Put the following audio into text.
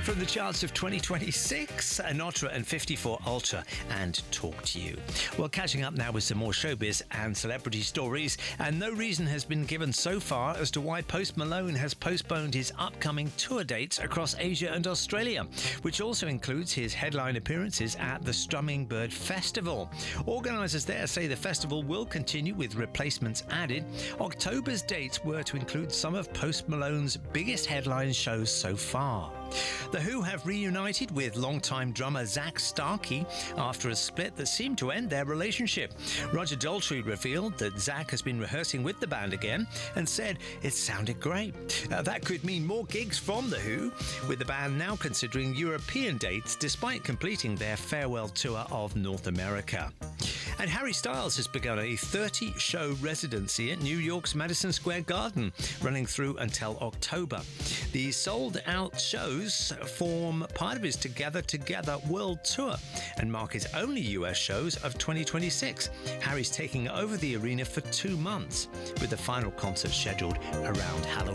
From the charts of 2026, Anotra and 54 Ultra and Talk to You. Well, catching up now with some more showbiz and celebrity stories, and no reason has been given so far as to why Post Malone has postponed his upcoming tour dates across Asia and Australia, which also includes his headline appearances at the Strumming Bird Festival. Organisers there say the festival will continue with replacements added. October's dates were to include some of Post Malone's biggest headline shows so far. The Who have reunited with longtime drummer Zak Starkey after a split that seemed to end their relationship. Roger Daltrey revealed that Zak has been rehearsing with the band again and said it sounded great. That could mean more gigs from The Who, with the band now considering European dates despite completing their farewell tour of North America. And Harry Styles has begun a 30-show residency at New York's Madison Square Garden, running through until October. The sold-out shows form part of his Together World Tour and mark his only US shows of 2026. Harry's taking over the arena for 2 months, with the final concert scheduled around Halloween.